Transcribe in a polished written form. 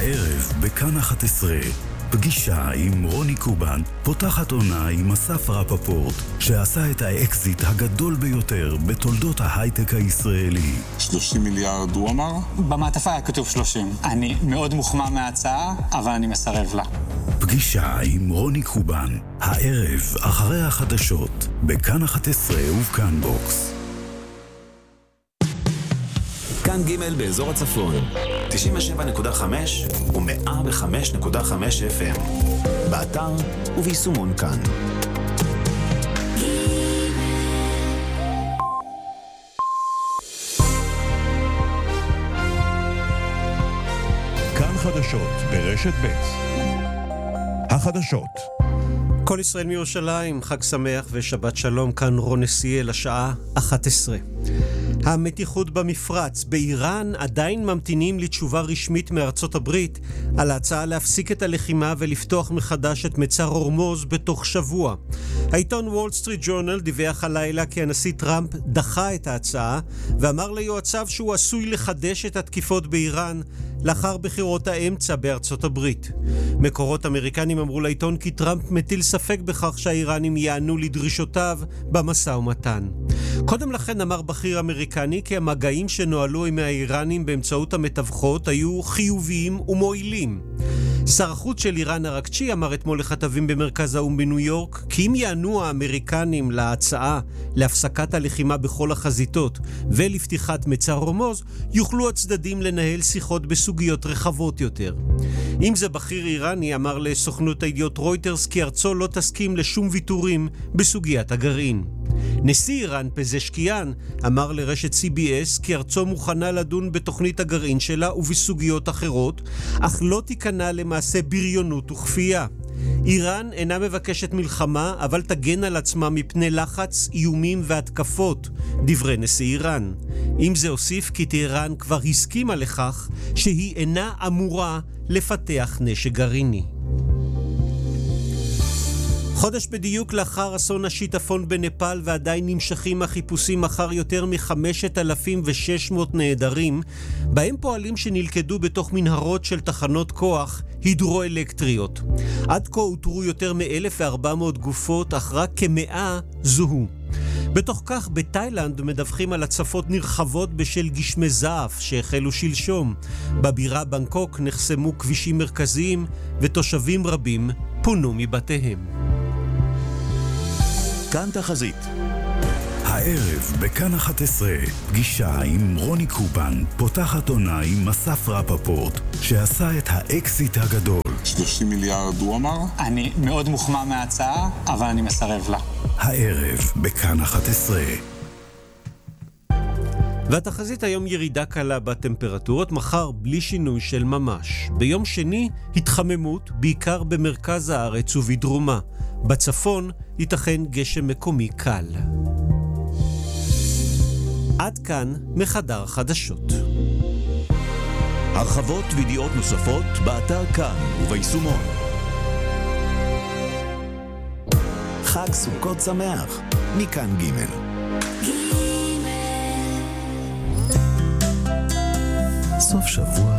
הערב בכאן 11, פגישה עם רוני קובן, פותחת עונה עם אסף רפפורט, שעשה את האקזיט הגדול ביותר בתולדות ההייטק הישראלי. 30 מיליארד הוא אמר? במעטפה היה כתוב 30. אני מאוד מוחמא מההצעה, אבל אני מסרב לה. פגישה עם רוני קובן, הערב אחרי החדשות, בכאן 11 ובכאן בוקס. כאן ג' באזור הצפון, 97.5 ו-105.5 FM. באתר וביישומון כאן. כאן חדשות ברשת ב'. החדשות. כל ישראל מירושלים, חג שמח ושבת שלום, כאן רון נסיאל, השעה 11. המתיחות במפרץ. באיראן עדיין ממתינים לתשובה רשמית מארצות הברית על ההצעה להפסיק את הלחימה ולפתוח מחדש את מצר הורמוז בתוך שבוע. העיתון וול סטריט ג'ורנל דיווח הלילה כי הנשיא טראמפ דחה את ההצעה ואמר ליועציו שהוא עשוי לחדש את התקיפות באיראן לאחר בחירות האמצע בארצות הברית. מקורות אמריקנים אמרו לעיתון כי טראמפ מטיל ספק בכך שהאיראנים יענו לדרישותיו במשא ומתן. קודם לכן אמר בכיר אמריקני כי המגעים שנועלו עם האיראנים באמצעות המתווכות היו חיוביים ומועילים. שר החוץ של איראן ארקצ'י אמר אתמול לכתבים במרכז האו"ם בניו יורק כי אם יענו האמריקנים להצעה להפסקת הלחימה בכל החזיתות ולפתיחת מצר הורמוז, יוכלו הצדדים לנהל שיחות בסוגיות רחבות יותר. אם זה בכיר איראני אמר לסוכנות הידיעות רויטרס כי ארצו לא תסכים לשום ויתורים בסוגיית הגרעין. נשיא איראן פזשקיאן אמר לרשת CBS כי ארצו מוכנה לדון בתוכנית הגרעין שלה ובסוגיות אחרות, אך לא תיכנע למעשה בריונות וכפייה. איראן אינה מבקשת מלחמה, אבל תגן על עצמה מפני לחץ, איומים והתקפות, דברי נשיא איראן. אם זה הוסיף כי טהרן כבר הסכימה לכך שהיא אינה אמורה לפתח נשק גרעיני. חודש בדיוק לאחר אסון השיטפון בנפאל ועדיין נמשכים החיפושים אחר יותר מ-5,600 נעדרים, בהם פועלים שנלכדו בתוך מנהרות של תחנות כוח הידרואלקטריות. עד כה אותרו יותר מ-1,400 גופות, אך רק כ100 זוהו. בתוך כך בתאילנד מדווחים על הצפות נרחבות בשל גשמי זעף שהחלו שלשום. בבירה בנקוק נחסמו כבישים מרכזיים ותושבים רבים פונו מבתיהם. כאן תחזית. הערב בכאן 11, פגישה עם רוני קובן, פותחת עונה עם אסף רפפורט, שעשה את האקזיט הגדול. 30 מיליארד הוא אמר? אני מאוד מוחמא מההצעה, אבל אני מסרב לה. הערב בכאן 11. והתחזית היום ירידה קלה בטמפרטורות, מחר בלי שינוי של ממש. ביום שני התחממות, בעיקר במרכז הארץ ובדרומה. בצפון ייתכן גשם מקומי קל. עד כאן מחדר חדשות. הרחבות וידיעות נוספות באתר כאן וביישומון. חג סוכות שמח, מכאן ג'. סוף שבוע